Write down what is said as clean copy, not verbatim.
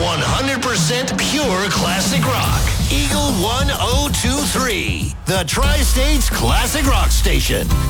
100% pure classic rock. Eagle 1023, the Tri-States Classic Rock Station.